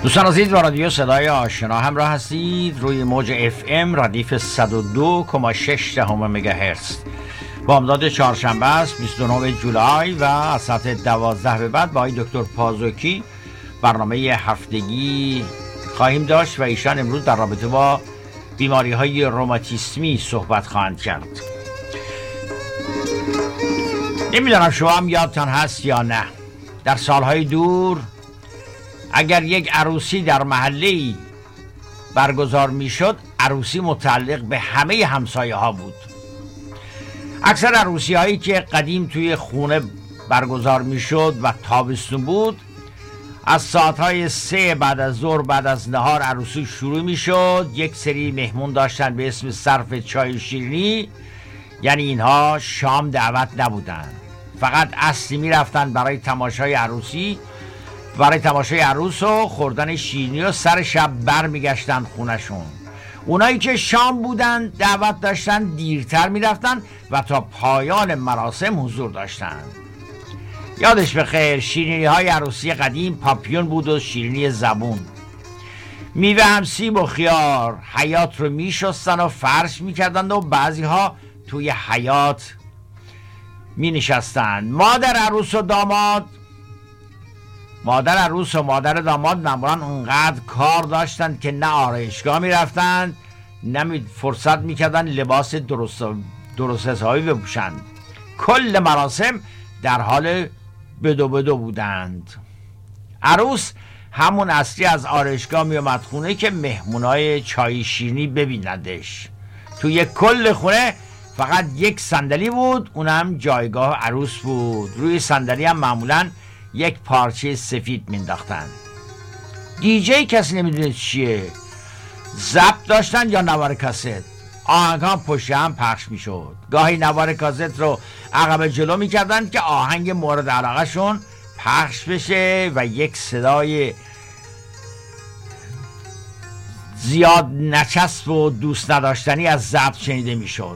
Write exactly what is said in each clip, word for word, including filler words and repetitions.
دوستان عزیز، با رادیو صدای آشنا همراه هستید. روی موج اف ام ردیف صد و دو و شش دهم مگاهرتز. با امداد چهارشنبه است بیست و نه جولای و از ساعت دوازده به بعد با آقای دکتر پازوکی برنامه هفتگی خواهیم داشت و ایشان امروز در رابطه با بیماری های روماتیسمی صحبت خواهند کرد. نمیدونم شما هم یادتان هست یا نه، در سالهای دور اگر یک عروسی در محله‌ای برگزار میشد، عروسی متعلق به همه همسایه ها بود. اکثر عروسی هایی که قدیم توی خونه برگزار میشد و تابستون بود، از ساعتهای سه بعد از ظهر بعد از نهار عروسی شروع میشد. یک سری مهمون داشتن به اسم صرف چای شیرینی، یعنی اینها شام دعوت نبودن، فقط اصلی میرفتن برای تماشای عروسی، برای تماشای عروس و خوردن شیرینی و سر شب بر میگشتن خونشون. اونایی که شام بودن دعوت داشتن دیرتر میرفتن و تا پایان مراسم حضور داشتن. یادش بخیر، شیرینی های عروسی قدیم پاپیون بود و شیرینی زبون. میوه هم سیب و خیار. حیاط رو میشستن و فرش میکردن و بعضی ها توی حیاط مینشستن. مادر عروس و داماد مادر عروس و مادر داماد معمولا اونقدر کار داشتن که نه آرایشگاه میرفتن نه می فرصت میکردن لباس درست درست حسابی بپوشن. کل مراسم در حال بدو بدو بودند. عروس همون اصلی از آرایشگاه میومد خونه که مهمونای چای شیرینی ببینندش. توی کل خونه فقط یک صندلی بود، اونم جایگاه عروس بود. روی صندلی هم معمولا یک پارچه سفید مینداختن. دیجی کسی نمیدونه چیه، ضبط داشتن یا نوار کاست. آهنگ ها پشت هم پخش میشد. گاهی نوار کاست رو عقب جلو میکردن که آهنگ مورد علاقه شون پخش بشه و یک صدای زیاد نچسب و دوست نداشتنی از ضبط شنیده میشد.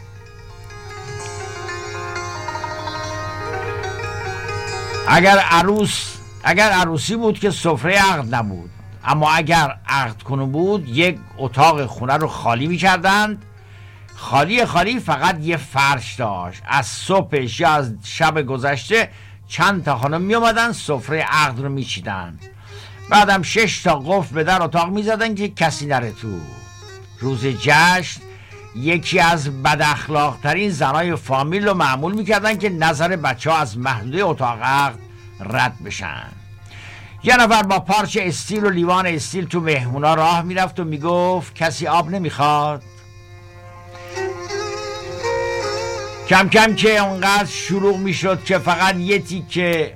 اگر عروس اگر عروسی بود که سفره عقد نبود، اما اگر عقد کنون بود یک اتاق خونه رو خالی می‌کردند. خالی خالی فقط یه فرش داشت. از صبحش یا از شب گذشته چند تا خانم می اومدن سفره عقد رو میچیدن. بعدم شش تا قفل به در اتاق میزدن که کسی نره تو. روز جشن یکی از بد اخلاق ترین زنای فامیل رو معمول میکردن که نظر بچه ها از محدوده اتاق عقد رد بشن. یه نفر با پارچه استیل و لیوان استیل تو مهمونا راه میرفت و میگفت کسی آب نمیخواد. کم کم که اونقدر شلوغ میشد که فقط یه تیکه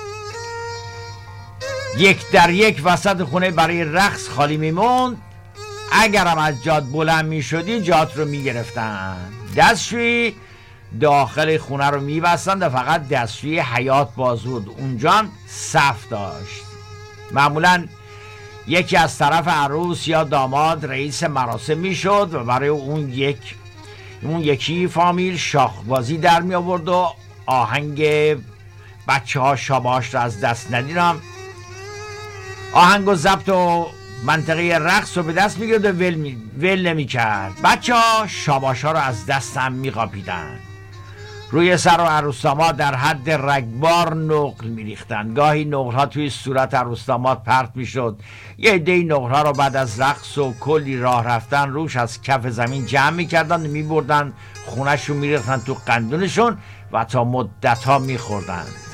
یک در یک وسط خونه برای رقص خالی میموند. اگرم از جات بلند می شدی جات رو می گرفتن. دستشویی داخل خونه رو می بستن و فقط دستشویی حیاط باز بود. اونجا صف داشت. معمولا یکی از طرف عروس یا داماد رئیس مراسم می شد و برای اون یک اون یکی فامیل شاخبازی در می آورد و آهنگ بچه ها شاباش رو از دست ندیدم. آهنگ و ضبط و منطقه رقص رو به دست میگرد و ول, می... ول نمی کرد. بچه ها شاباش ها رو از دست هم می قاپیدن. روی سر و عروس داماد در حد رگبار نقل می ریختن. گاهی نقل ها توی صورت عروس داماد پرت می شد. یه عده نقل ها رو بعد از رقص و کلی راه رفتن روش از کف زمین جمع می کردن و می بردن خونهشون می ریختن تو قندونشون و تا مدت ها می خوردن.